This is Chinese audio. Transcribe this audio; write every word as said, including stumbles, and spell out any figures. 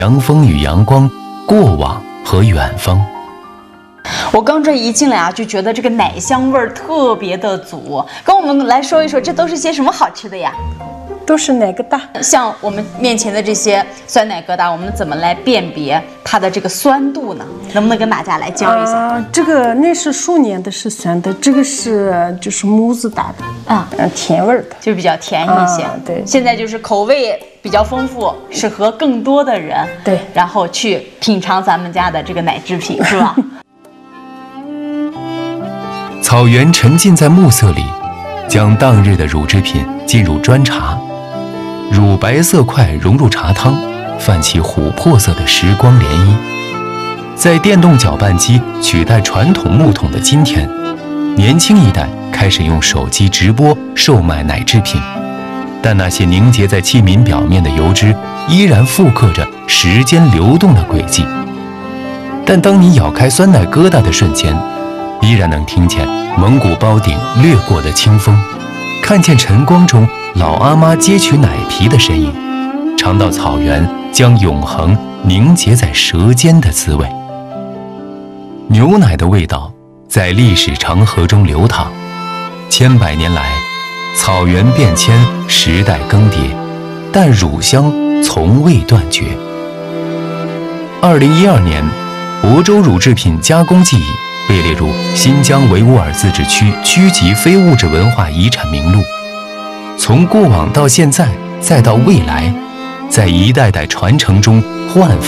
阳风与阳光，过往和远方。 我刚这一进来啊，就觉得这个奶香味儿特别的足。跟我们来说一说，这都是些什么好吃的呀？ 都是奶疙瘩。 像我们面前的这些酸奶疙瘩，我们怎么来辨别它的这个酸度呢？能不能跟大家来教一下？ 啊，这个那是熟年的，是酸的，这个是就是模子打的啊， 嗯，甜味儿的， 就比较甜一些。 啊、对， 现在就是口味比较丰富，适合更多的人。 对， 然后去品尝咱们家的这个奶制品，是吧？ 草原沉浸在暮色里，将当日的乳制品进入砖茶，乳白色块融入茶汤，泛起琥珀色的时光涟漪。在电动搅拌机取代传统木桶的今天，年轻一代开始用手机直播售卖奶制品，但那些凝结在器皿表面的油脂依然复刻着时间流动的轨迹。但当你咬开酸奶疙瘩的瞬间，依然能听见蒙古包顶掠过的清风，看见晨光中老阿妈揭取奶皮的身影，尝到草原将永恒凝结在舌尖的滋味。牛奶的味道在历史长河中流淌，千百年来，草原变迁，时代更迭，但乳香从未断绝。二零一二年，亳州乳制品加工技艺被列入新疆维吾尔自治区区级非物质文化遗产名录。从过往到现在，再到未来，在一代代传承中焕